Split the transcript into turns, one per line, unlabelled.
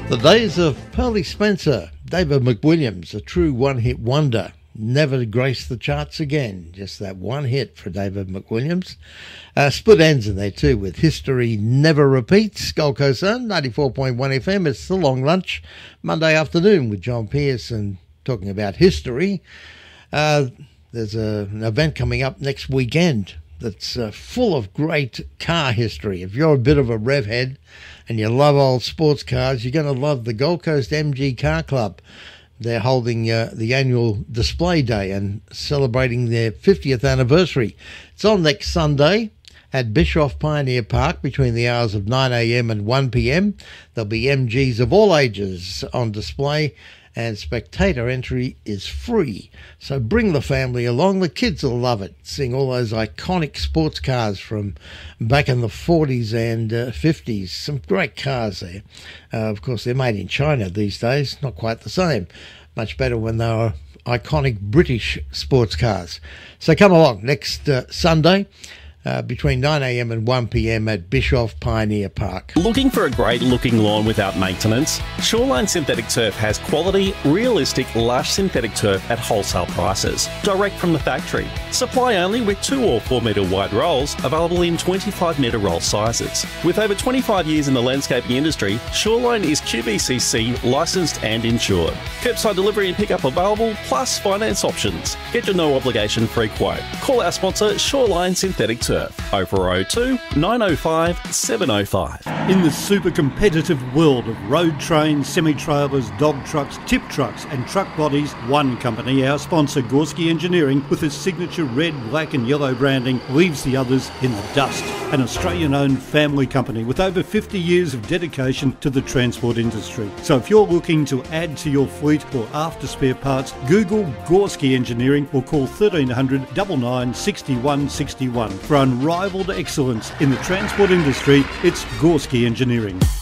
The days of Pearly Spencer, David McWilliams, a true one-hit wonder, never graced the charts again. Just that one hit for David McWilliams. Split ends in there too with History Never Repeats. Gold Coast Zone, 94.1 FM. It's the Long Lunch, Monday afternoon with John Pearson talking about history. There's an event coming up next weekend that's full of great car history. If you're a bit of a rev head and you love old sports cars, you're going to love the Gold Coast MG Car Club. They're holding the annual display day and celebrating their 50th anniversary. It's on next Sunday at Bischoff Pioneer Park between the hours of 9 a.m. and 1 p.m. There'll be MGs of all ages on display, and spectator entry is free. So bring the family along. The kids will love it, seeing all those iconic sports cars from back in the 40s and 50s. Some great cars there. Of course, they're made in China these days. Not quite the same. Much better when they were iconic British sports cars. So come along next Sunday between 9 a.m. and 1 p.m. at Bischoff Pioneer Park.
Looking for a great looking lawn without maintenance? Shoreline Synthetic Turf has quality, realistic, lush synthetic turf at wholesale prices, direct from the factory. Supply only with 2 or 4 metre wide rolls, available in 25 metre roll sizes. With over 25 years in the landscaping industry, Shoreline is QBCC licensed and insured. Curbside delivery and pickup available, plus finance options. Get your no obligation free quote. Call our sponsor Shoreline Synthetic Turf. 0402 905 705.
In the super competitive world of road trains, semi-trailers, dog trucks, tip trucks and truck bodies, one company, our sponsor Gorski Engineering, with its signature red, black and yellow branding, leaves the others in the dust. An Australian-owned family company with over 50 years of dedication to the transport industry. So if you're looking to add to your fleet or after spare parts, Google Gorski Engineering or call 1300 99 61 61. For unrivaled excellence in the transport industry, it's Gorski Engineering.